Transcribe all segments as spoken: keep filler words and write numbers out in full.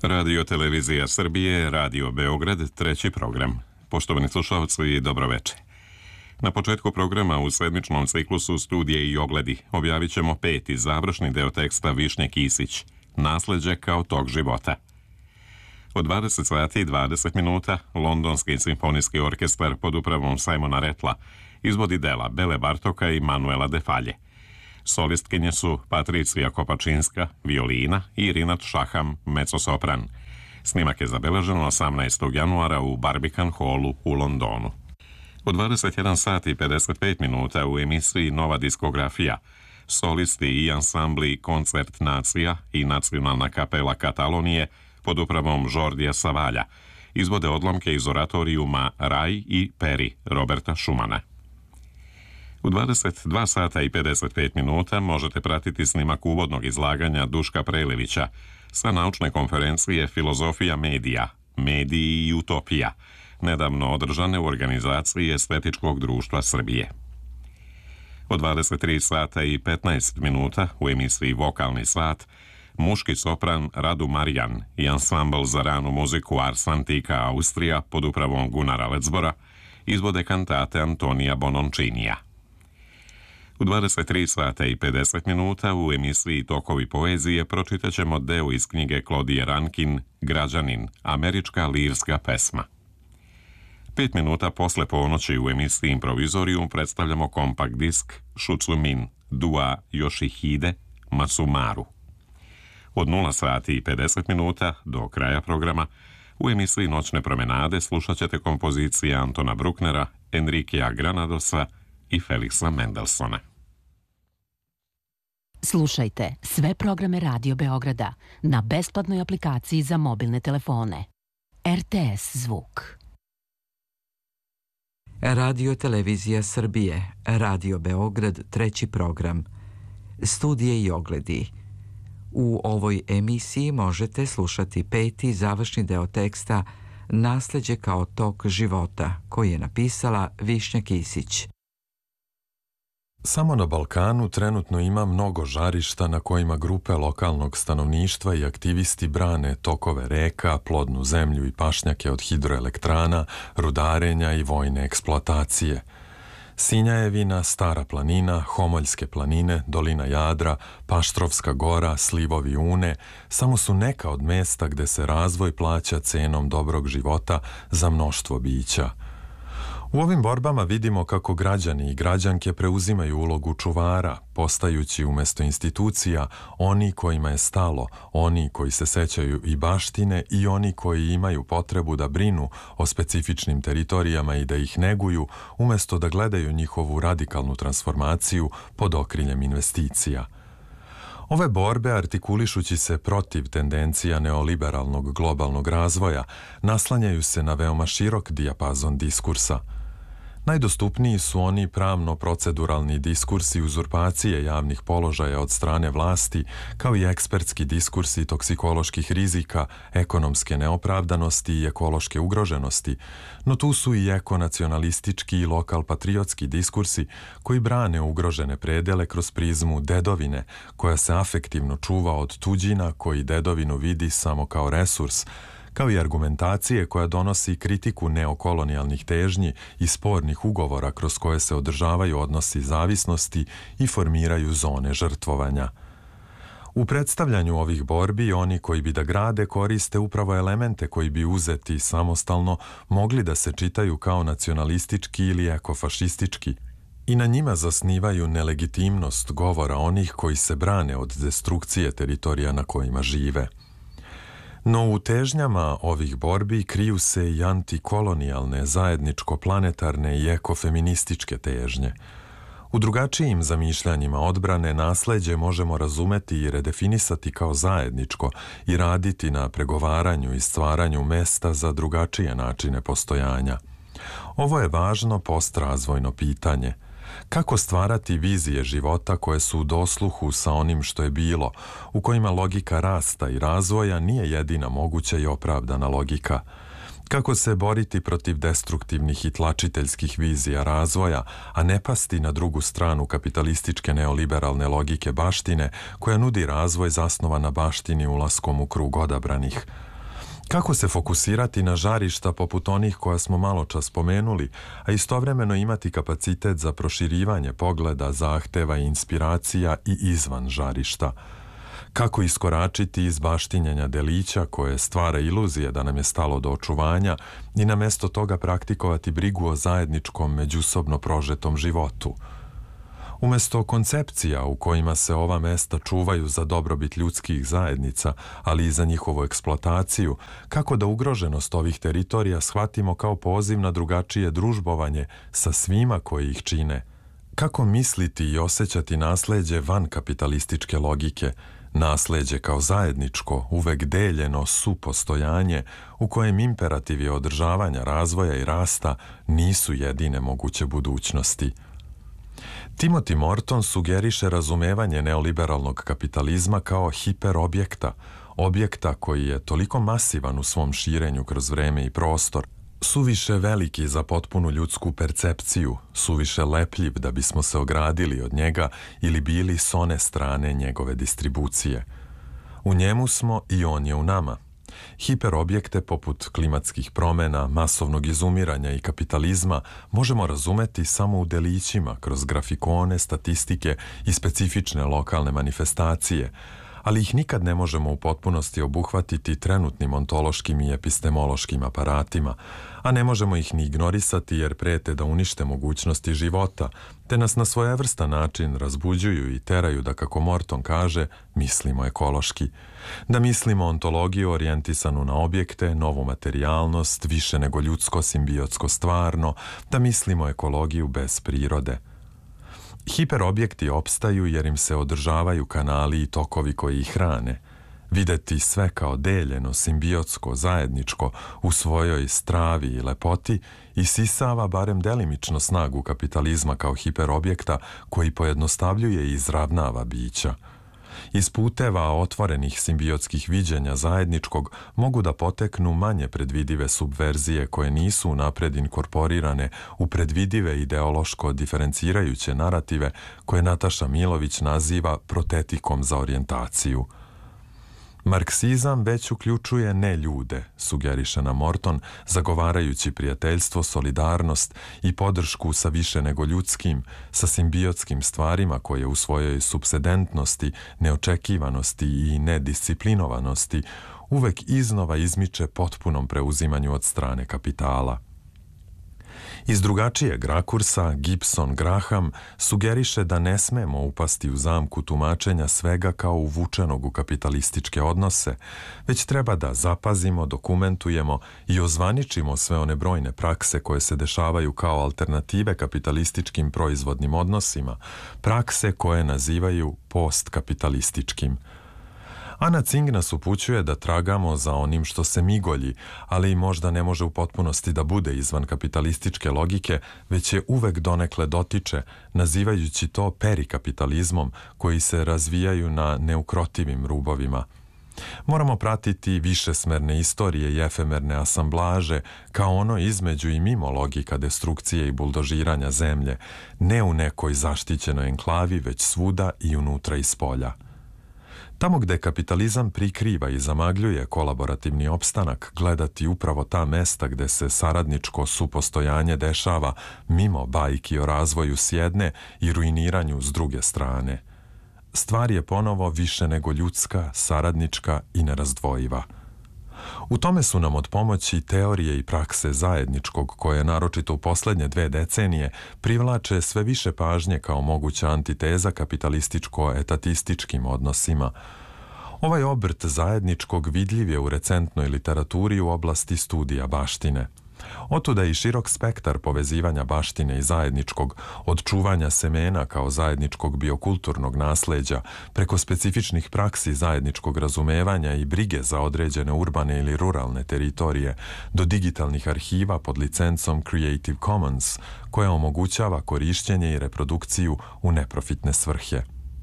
Radio Televizija Srbije, Radio Beograd, treći program. Poštovani slušalci, dobroveče. Na početku programa u sedmičnom ciklusu Studije i ogledi objavit ćemo peti završni deo teksta Višnje Kisić, Nasleđe kao tok života. Od dvadeset sati i dvadeset minuta Londonski simfonijski orkestar pod upravom Simona Rattla izvodi dela Bele Bartoka i Manuela Defalje. Solistkinje su Patricija Kopačinska, violina, i Rinat Šaham, mezzo-sopran. Snimak je zabeležen osamnaestog januara u Barbican Hallu u Londonu. U dvadeset jedan sati i pedeset pet minuta u emisiji Nova diskografija solisti i ansambli Koncert Nacija i Nacionalna kapela Katalonije pod upravom Žordija Savalja izvode odlomke iz oratorijuma Raj i Peri Roberta Šumana. U dvadeset dva sata i pedeset pet minuta možete pratiti snimak uvodnog izlaganja Duška Prelevića sa naučne konferencije Filozofija medija, mediji i utopija, nedavno održane u organizaciji Estetičkog društva Srbije. Od dvadeset tri sata i petnaest minuta u emisiji Vokalni sat muški sopran Radu Marijan i ansambl za ranu muziku Ars Antica Austrija pod upravom Gunara Lecbora izvode kantate Antonija Bonončinija. U dvadeset tri sata i pedeset minuta u emisiji Tokovi poezije pročitat ćemo deo iz knjige Klodije Rankin Građanin, američka lirska pesma. Pet minuta posle ponoći u emisiji Improvizorijum predstavljamo kompakt disk Šucumin, Dua Yoshihide Masumaru. Od nula sati i pedeset minuta do kraja programa u emisiji Noćne promenade slušat ćete kompozicije Antona Brucknera, Enrikea Granadosa i Felixa Mendelsona. Slušajte sve programe Radio Beograda na besplatnoj aplikaciji za mobilne telefone. R T S zvuk. Radio Televizija Srbije, Radio Beograd, treći program. Studije i ogledi. U ovoj emisiji možete slušati peti završni deo teksta Nasleđe kao tok života, koji je napisala Višnja Kisić. Samo na Balkanu trenutno ima mnogo žarišta na kojima grupe lokalnog stanovništva i aktivisti brane tokove reka, plodnu zemlju i pašnjake od hidroelektrana, rudarenja i vojne eksploatacije. Sinjajevina, Stara planina, Homoljske planine, Dolina Jadra, Paštrovska gora, Slivovi Une samo su neka od mesta gde se razvoj plaća cenom dobrog života za mnoštvo bića. U ovim borbama vidimo kako građani i građanke preuzimaju ulogu čuvara, postajući umjesto institucija oni kojima je stalo, oni koji se sećaju i baštine i oni koji imaju potrebu da brinu o specifičnim teritorijama i da ih neguju, umjesto da gledaju njihovu radikalnu transformaciju pod okriljem investicija. Ove borbe, artikulišući se protiv tendencija neoliberalnog globalnog razvoja, naslanjaju se na veoma širok dijapazon diskursa. Najdostupniji su oni pravno-proceduralni diskursi uzurpacije javnih položaja od strane vlasti, kao i ekspertski diskursi toksikoloških rizika, ekonomske neopravdanosti i ekološke ugroženosti, no tu su i ekonacionalistički i lokal-patriotski diskursi koji brane ugrožene predele kroz prizmu dedovine, koja se afektivno čuva od tuđina koji dedovinu vidi samo kao resurs, kao i argumentacije koja donosi kritiku neokolonijalnih težnji i spornih ugovora kroz koje se održavaju odnosi zavisnosti i formiraju zone žrtvovanja. U predstavljanju ovih borbi oni koji bi da grade koriste upravo elemente koji bi uzeti samostalno mogli da se čitaju kao nacionalistički ili ekofašistički i na njima zasnivaju nelegitimnost govora onih koji se brane od destrukcije teritorija na kojima žive. No u težnjama ovih borbi kriju se i antikolonijalne, zajedničko-planetarne i ekofeminističke težnje. U drugačijim zamišljanjima odbrane nasleđe možemo razumeti i redefinisati kao zajedničko i raditi na pregovaranju i stvaranju mesta za drugačije načine postojanja. Ovo je važno postrazvojno pitanje. Kako stvarati vizije života koje su u dosluhu sa onim što je bilo, u kojima logika rasta i razvoja nije jedina moguća i opravdana logika? Kako se boriti protiv destruktivnih i tlačiteljskih vizija razvoja, a ne pasti na drugu stranu kapitalističke neoliberalne logike baštine koja nudi razvoj zasnovan na baštini ulaskom u krug odabranih? Kako se fokusirati na žarišta poput onih koja smo malo čas spomenuli, a istovremeno imati kapacitet za proširivanje pogleda, zahteva i inspiracija i izvan žarišta? Kako iskoračiti iz baštinjenja delića koje stvara iluzije da nam je stalo do očuvanja i namesto toga praktikovati brigu o zajedničkom međusobno prožetom životu? Umesto koncepcija u kojima se ova mesta čuvaju za dobrobit ljudskih zajednica, ali i za njihovu eksploataciju, kako da ugroženost ovih teritorija shvatimo kao poziv na drugačije družbovanje sa svima koji ih čine? Kako misliti i osjećati nasleđe van kapitalističke logike, nasleđe kao zajedničko, uvek deljeno supostojanje u kojem imperativi održavanja, razvoja i rasta nisu jedine moguće budućnosti? Timothy Morton sugeriše razumevanje neoliberalnog kapitalizma kao hiperobjekta, objekta koji je toliko masivan u svom širenju kroz vreme i prostor, suviše veliki za potpunu ljudsku percepciju, suviše lepljiv da bismo se ogradili od njega ili bili s one strane njegove distribucije. U njemu smo i on je u nama. Hiperobjekte poput klimatskih promjena, masovnog izumiranja i kapitalizma možemo razumeti samo u delićima kroz grafikone, statistike i specifične lokalne manifestacije, ali ih nikad ne možemo u potpunosti obuhvatiti trenutnim ontološkim i epistemološkim aparatima, a ne možemo ih ni ignorisati jer prete da unište mogućnosti života, te nas na svojevrstan način razbuđuju i teraju da, kako Morton kaže, mislimo ekološki. Da mislimo ontologiju orijentisanu na objekte, novu materijalnost, više nego ljudsko, simbiotsko stvarno, da mislimo ekologiju bez prirode. Hiperobjekti opstaju jer im se održavaju kanali i tokovi koji ih hrane. Videti sve kao deljeno, simbiotsko, zajedničko u svojoj stravi i lepoti isisava barem delimično snagu kapitalizma kao hiperobjekta koji pojednostavljuje i izravnava bića. Iz puteva otvorenih simbiotskih viđenja zajedničkog mogu da poteknu manje predvidive subverzije koje nisu unapred inkorporirane u predvidive ideološko diferencirajuće narative koje Nataša Milović naziva protetikom za orijentaciju. Marksizam već uključuje ne ljude, sugeriše nam Morton, zagovarajući prijateljstvo, solidarnost i podršku sa više nego ljudskim, sa simbiotskim stvarima koje u svojoj supsedentnosti, neočekivanosti i nedisciplinovanosti uvek iznova izmiče potpunom preuzimanju od strane kapitala. Iz drugačijeg rakursa Gibson Graham sugeriše da ne smemo upasti u zamku tumačenja svega kao uvučenog u kapitalističke odnose, već treba da zapazimo, dokumentujemo i ozvaničimo sve one brojne prakse koje se dešavaju kao alternative kapitalističkim proizvodnim odnosima, prakse koje nazivaju postkapitalističkim. Ana Cing nas upućuje da tragamo za onim što se migolji, ali i možda ne može u potpunosti da bude izvan kapitalističke logike, već je uvek donekle dotiče, nazivajući to perikapitalizmom, koji se razvijaju na neukrotivim rubovima. Moramo pratiti višesmerne istorije i efemerne asamblaže kao ono između i mimo logika destrukcije i buldožiranja zemlje, ne u nekoj zaštićenoj enklavi, već svuda i unutra i spolja. Tamo gde kapitalizam prikriva i zamagljuje kolaborativni opstanak, gledati upravo ta mesta gde se saradničko supostojanje dešava mimo bajki o razvoju s jedne i ruiniranju s druge strane. Stvar je ponovo više nego ljudska, saradnička i nerazdvojiva. U tome su nam od pomoći teorije i prakse zajedničkog koje, naročito u poslednje dve decenije, privlače sve više pažnje kao moguća antiteza kapitalističko-etatističkim odnosima. Ovaj obrt zajedničkog vidljiv je u recentnoj literaturi u oblasti studija baštine. Otuda i širok spektar povezivanja baštine i zajedničkog, od čuvanja semena kao zajedničkog biokulturnog nasleđa, preko specifičnih praksi zajedničkog razumevanja i brige za određene urbane ili ruralne teritorije, do digitalnih arhiva pod licencom Creative Commons, koja omogućava korišćenje i reprodukciju u neprofitne svrhe.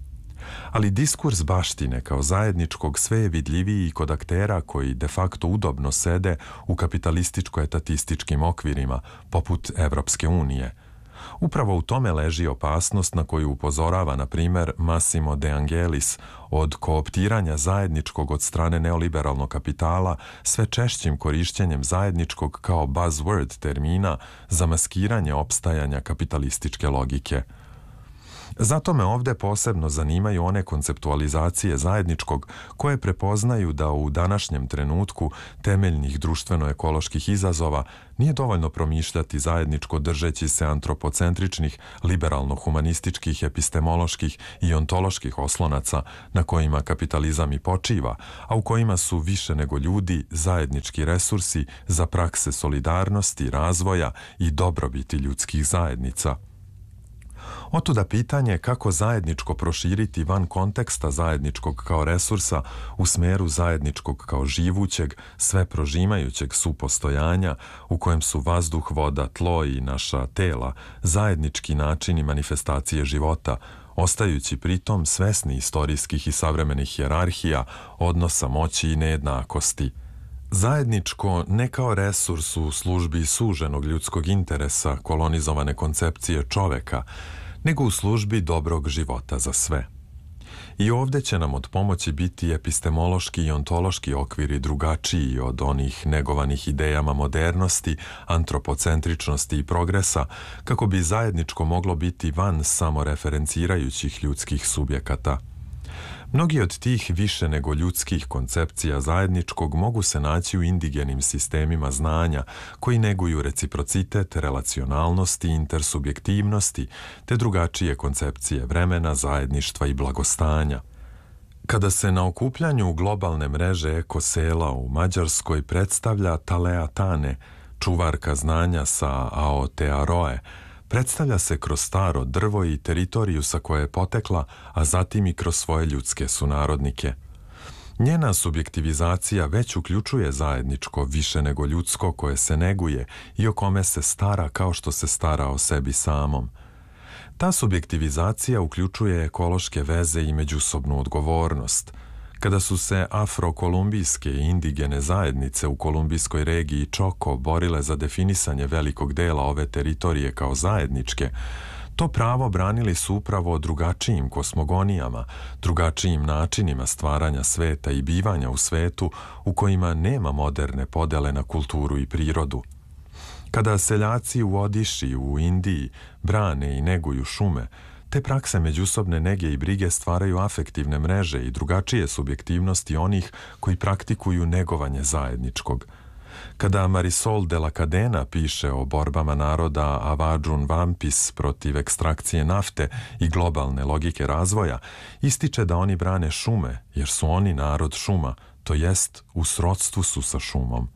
Ali diskurs baštine kao zajedničkog sve je vidljiviji i kod aktera koji de facto udobno sede u kapitalističko-etatističkim okvirima, poput Evropske unije. Upravo u tome leži opasnost na koju upozorava, na primjer, Massimo De Angelis od kooptiranja zajedničkog od strane neoliberalnog kapitala sve češćim korišćenjem zajedničkog kao buzzword termina za maskiranje opstajanja kapitalističke logike. Zato me ovdje posebno zanimaju one konceptualizacije zajedničkog koje prepoznaju da u današnjem trenutku temeljnih društveno-ekoloških izazova nije dovoljno promišljati zajedničko držeći se antropocentričnih, liberalno-humanističkih, epistemoloških i ontoloških oslonaca na kojima kapitalizam i počiva, a u kojima su više nego ljudi zajednički resursi za prakse solidarnosti, razvoja i dobrobiti ljudskih zajednica. Otuda pitanje kako zajedničko proširiti van konteksta zajedničkog kao resursa u smeru zajedničkog kao živućeg, sve prožimajućeg supostojanja u kojem su vazduh, voda, tlo i naša tela zajednički načini manifestacije života, ostajući pritom svesni istorijskih i savremenih hijerarhija, odnosa moći i nejednakosti. Zajedničko ne kao resurs u službi suženog ljudskog interesa kolonizovane koncepcije čoveka, nego u službi dobrog života za sve. I ovdje će nam od pomoći biti epistemološki i ontološki okviri drugačiji od onih negovanih idejama modernosti, antropocentričnosti i progresa, kako bi zajedničko moglo biti van samoreferencirajućih ljudskih subjekata. Mnogi od tih više nego ljudskih koncepcija zajedničkog mogu se naći u indigenim sistemima znanja koji neguju reciprocitet, relacionalnosti, intersubjektivnosti te drugačije koncepcije vremena, zajedništva i blagostanja. Kada se na okupljanju globalne mreže ekosela u Mađarskoj predstavlja Talea Tane, čuvarka znanja sa Aotearoe, predstavlja se kroz staro drvo i teritoriju sa koje je potekla, a zatim i kroz svoje ljudske sunarodnike. Njena subjektivizacija već uključuje zajedničko više nego ljudsko koje se neguje i o kome se stara kao što se stara o sebi samom. Ta subjektivizacija uključuje ekološke veze i međusobnu odgovornost. Kada su se afro-kolumbijske i indigene zajednice u kolumbijskoj regiji Čoko borile za definisanje velikog dela ove teritorije kao zajedničke, to pravo branili su upravo drugačijim kosmogonijama, drugačijim načinima stvaranja sveta i bivanja u svetu u kojima nema moderne podele na kulturu i prirodu. Kada seljaci u Odiši, u Indiji, brane i neguju šume, te prakse međusobne nege i brige stvaraju afektivne mreže i drugačije subjektivnosti onih koji praktikuju negovanje zajedničkog. Kada Marisol de la Cadena piše o borbama naroda Avadžun Vampis protiv ekstrakcije nafte i globalne logike razvoja, ističe da oni brane šume jer su oni narod šuma, to jest u srodstvu su sa šumom.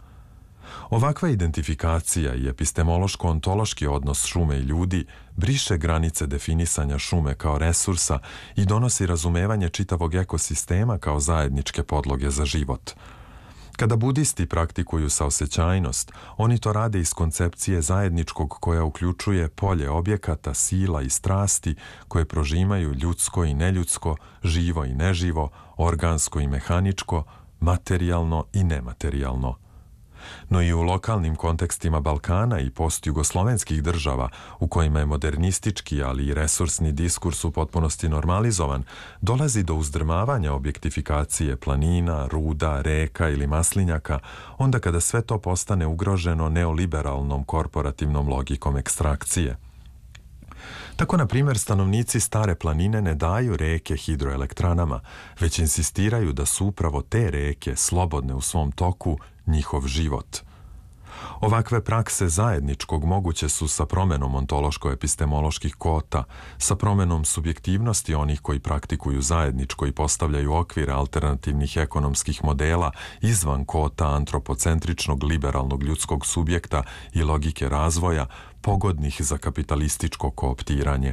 Ovakva identifikacija i epistemološko-ontološki odnos šume i ljudi briše granice definisanja šume kao resursa i donosi razumevanje čitavog ekosistema kao zajedničke podloge za život. Kada budisti praktikuju saosećajnost, oni to rade iz koncepcije zajedničkog koja uključuje polje objekata, sila i strasti koje prožimaju ljudsko i neljudsko, živo i neživo, organsko i mehaničko, materijalno i nematerijalno. No i u lokalnim kontekstima Balkana i postjugoslovenskih država, u kojima je modernistički, ali i resursni diskurs u potpunosti normalizovan, dolazi do uzdrmavanja objektifikacije planina, ruda, reka ili maslinjaka, onda kada sve to postane ugroženo neoliberalnom korporativnom logikom ekstrakcije. Tako, na primjer, stanovnici Stare planine ne daju reke hidroelektranama, već insistiraju da su upravo te reke, slobodne u svom toku, njihov život. Ovakve prakse zajedničkog moguće su sa promenom ontološko-epistemoloških kota, sa promenom subjektivnosti onih koji praktikuju zajedničko i postavljaju okvire alternativnih ekonomskih modela izvan kota antropocentričnog liberalnog ljudskog subjekta i logike razvoja, pogodnih za kapitalističko kooptiranje.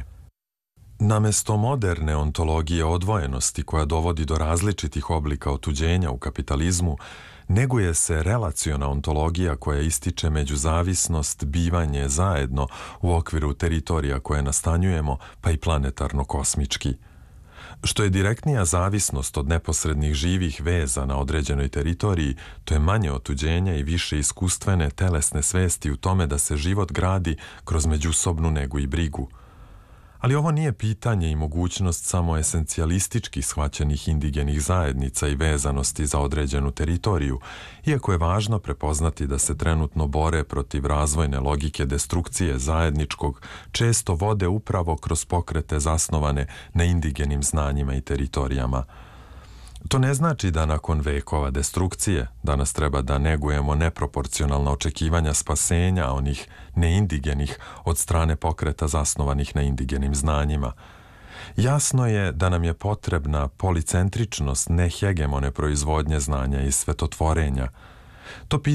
Namesto moderne ontologije odvojenosti koja dovodi do različitih oblika otuđenja u kapitalizmu, neguje se relaciona ontologija koja ističe međuzavisnost, bivanje zajedno u okviru teritorija koje nastanjujemo, pa i planetarno-kosmički. Što je direktnija zavisnost od neposrednih živih veza na određenoj teritoriji, to je manje otuđenja i više iskustvene telesne svesti u tome da se život gradi kroz međusobnu negu i brigu. Ali ovo nije pitanje i mogućnost samo esencijalistički shvaćenih indigenih zajednica i vezanosti za određenu teritoriju, iako je važno prepoznati da se trenutno bore protiv razvojne logike destrukcije zajedničkog, često vode upravo kroz pokrete zasnovane na indigenim znanjima i teritorijama. To ne znači da nakon vekova destrukcije danas treba da negujemo neproporcionalna očekivanja spasenja onih neindigenih od strane pokreta zasnovanih na indigenim znanjima. Jasno je da nam je potrebna policentričnost nehegemone proizvodnje znanja i svetotvorenja. To